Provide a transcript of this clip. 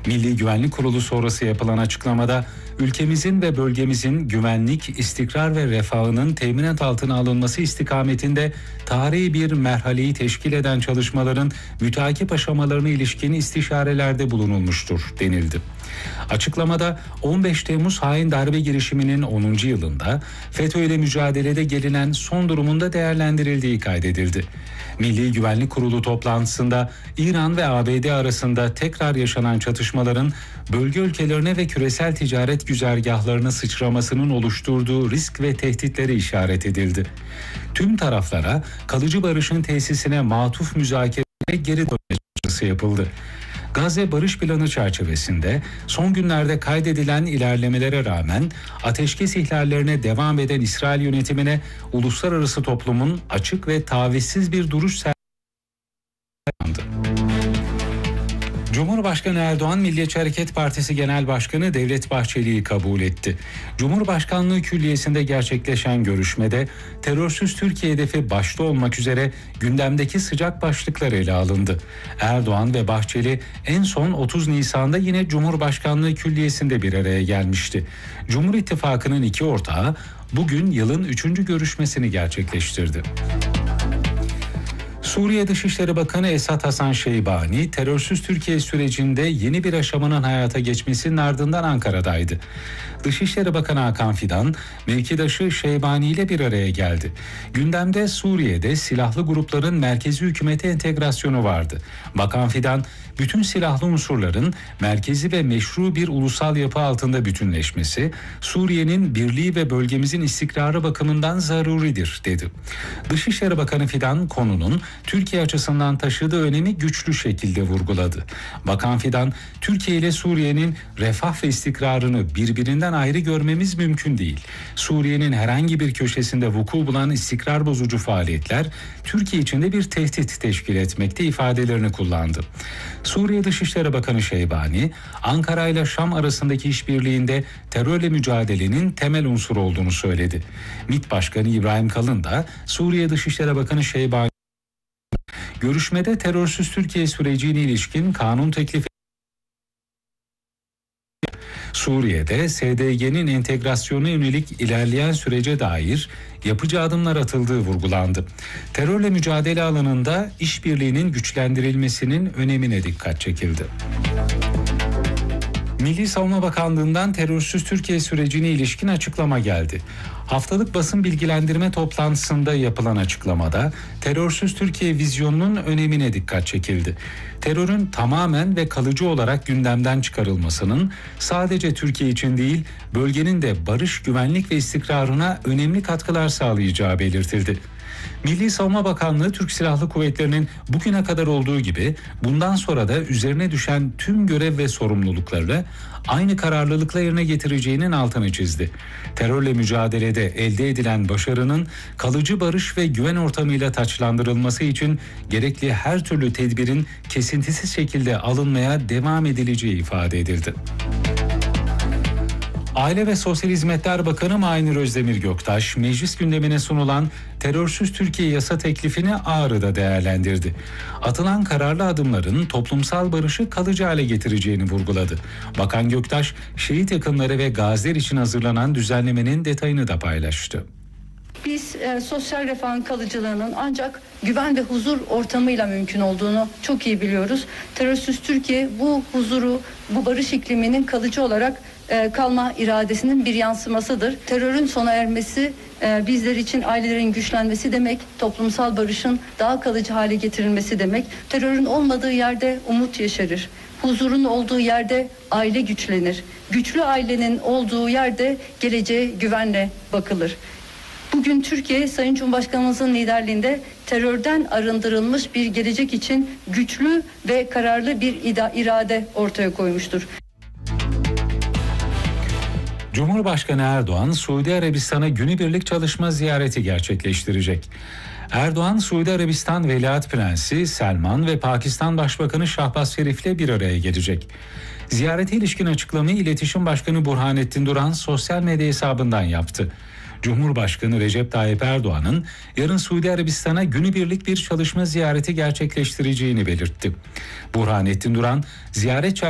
Milli Güvenlik Kurulu sonrası yapılan açıklamada ülkemizin ve bölgemizin güvenlik, istikrar ve refahının teminat altına alınması istikametinde tarihi bir merhaleyi teşkil eden çalışmaların müteakip aşamalarına ilişkin istişarelerde bulunulmuştur denildi. Açıklamada 15 Temmuz hain darbe girişiminin 10. yılında FETÖ ile mücadelede gelinen son durumunda değerlendirildiği kaydedildi. Milli Güvenlik Kurulu toplantısında İran ve ABD arasında tekrar yaşanan çatışmaların bölge ülkelerine ve küresel ticaret güzergahlarına sıçramasının oluşturduğu risk ve tehditleri işaret edildi. Tüm taraflara kalıcı barışın tesisine matuf müzakere geri dönme çağrısı yapıldı. Gazze Barış Planı çerçevesinde son günlerde kaydedilen ilerlemelere rağmen ateşkes ihlallerine devam eden İsrail yönetimine uluslararası toplumun açık ve tavizsiz bir duruş sergilemesi. Cumhurbaşkanı Erdoğan, Milliyetçi Hareket Partisi Genel Başkanı Devlet Bahçeli'yi kabul etti. Cumhurbaşkanlığı Külliyesi'nde gerçekleşen görüşmede terörsüz Türkiye hedefi başta olmak üzere gündemdeki sıcak başlıklar ele alındı. Erdoğan ve Bahçeli en son 30 Nisan'da yine Cumhurbaşkanlığı Külliyesi'nde bir araya gelmişti. Cumhur İttifakı'nın iki ortağı bugün yılın 3. görüşmesini gerçekleştirdi. Suriye Dışişleri Bakanı Esad Hasan Şeybani, terörsüz Türkiye sürecinde yeni bir aşamanın hayata geçmesinin ardından Ankara'daydı. Dışişleri Bakanı Hakan Fidan, mevkidaşı Şeybani ile bir araya geldi. Gündemde Suriye'de silahlı grupların merkezi hükümete entegrasyonu vardı. Bakan Fidan, bütün silahlı unsurların merkezi ve meşru bir ulusal yapı altında bütünleşmesi, Suriye'nin birliği ve bölgemizin istikrarı bakımından zaruridir, dedi. Dışişleri Bakanı Fidan, konunun Türkiye açısından taşıdığı önemi güçlü şekilde vurguladı. Bakan Fidan, Türkiye ile Suriye'nin refah ve istikrarını birbirinden ayrı görmemiz mümkün değil. Suriye'nin herhangi bir köşesinde vuku bulan istikrar bozucu faaliyetler Türkiye için de bir tehdit teşkil etmekte ifadelerini kullandı. Suriye Dışişleri Bakanı Şeybani, Ankara ile Şam arasındaki işbirliğinde terörle mücadelenin temel unsuru olduğunu söyledi. MİT Başkanı İbrahim Kalın da Suriye Dışişleri Bakanı Şeybani görüşmede terörsüz Türkiye sürecine ilişkin kanun teklifi Suriye'de SDG'nin entegrasyona yönelik ilerleyen sürece dair yapıcı adımlar atıldığı vurgulandı. Terörle mücadele alanında işbirliğinin güçlendirilmesinin önemine dikkat çekildi. Milli Savunma Bakanlığı'ndan terörsüz Türkiye sürecine ilişkin açıklama geldi. Haftalık basın bilgilendirme toplantısında yapılan açıklamada terörsüz Türkiye vizyonunun önemine dikkat çekildi. Terörün tamamen ve kalıcı olarak gündemden çıkarılmasının sadece Türkiye için değil, bölgenin de barış, güvenlik ve istikrarına önemli katkılar sağlayacağı belirtildi. Milli Savunma Bakanlığı Türk Silahlı Kuvvetleri'nin bugüne kadar olduğu gibi bundan sonra da üzerine düşen tüm görev ve sorumlulukları aynı kararlılıkla yerine getireceğinin altını çizdi. Terörle mücadelede elde edilen başarının kalıcı barış ve güven ortamıyla taçlandırılması için gerekli her türlü tedbirin kesintisiz şekilde alınmaya devam edileceği ifade edildi. Aile ve Sosyal Hizmetler Bakanı Mahir Özdemir Göktaş, meclis gündemine sunulan terörsüz Türkiye yasa teklifini Ağrı'da değerlendirdi. Atılan kararlı adımların toplumsal barışı kalıcı hale getireceğini vurguladı. Bakan Göktaş, şehit yakınları ve gaziler için hazırlanan düzenlemenin detayını da paylaştı. Biz sosyal refahın kalıcılığının ancak güven ve huzur ortamıyla mümkün olduğunu çok iyi biliyoruz. Terörsüz Türkiye bu huzuru, bu barış ikliminin kalıcı olarak kalma iradesinin bir yansımasıdır. Terörün sona ermesi bizler için ailelerin güçlenmesi demek, toplumsal barışın daha kalıcı hale getirilmesi demek. Terörün olmadığı yerde umut yeşerir. Huzurun olduğu yerde aile güçlenir. Güçlü ailenin olduğu yerde geleceğe güvenle bakılır. Bugün Türkiye, Sayın Cumhurbaşkanımızın liderliğinde terörden arındırılmış bir gelecek için güçlü ve kararlı bir irade ortaya koymuştur. Cumhurbaşkanı Erdoğan, Suudi Arabistan'a günübirlik çalışma ziyareti gerçekleştirecek. Erdoğan, Suudi Arabistan Veliaht Prensi Selman ve Pakistan Başbakanı Şahbaz Şerif'le bir araya gelecek. Ziyarete ilişkin açıklamayı İletişim Başkanı Burhanettin Duran sosyal medya hesabından yaptı. Cumhurbaşkanı Recep Tayyip Erdoğan'ın yarın Suudi Arabistan'a günübirlik bir çalışma ziyareti gerçekleştireceğini belirtti. Burhanettin Duran, ziyaret